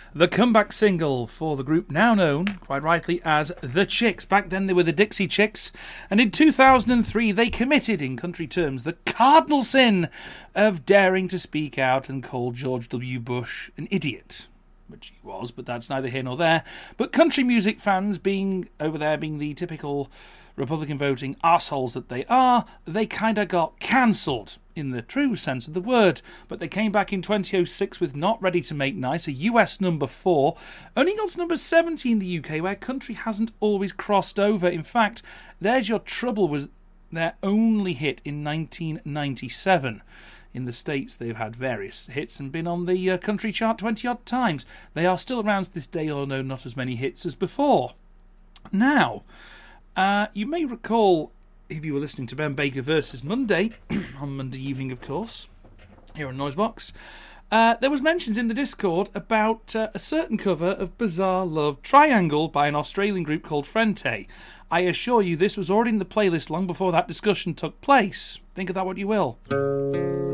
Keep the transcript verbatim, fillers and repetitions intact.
the comeback single for the group now known, quite rightly, as The Chicks. Back then they were the Dixie Chicks, and in two thousand three they committed, in country terms, the cardinal sin of daring to speak out and call George W. Bush an idiot. Which he was, but that's neither here nor there. But country music fans, being over there, being the typical Republican voting arseholes that they are, they kind of got cancelled, in the true sense of the word. But they came back in twenty oh six with Not Ready to Make Nice, a U S number four, only got to number seventy in the U K, where country hasn't always crossed over. In fact, There's Your Trouble was their only hit in nineteen ninety-seven. In the States, they've had various hits and been on the uh, country chart twenty-odd times. They are still around to this day, although not as many hits as before. Now, uh, you may recall, if you were listening to Ben Baker versus Monday, on Monday evening, of course, here on Noisebox, uh, there was mentions in the Discord about uh, a certain cover of Bizarre Love Triangle by an Australian group called Frente. I assure you, this was already in the playlist long before that discussion took place. Think of that what you will.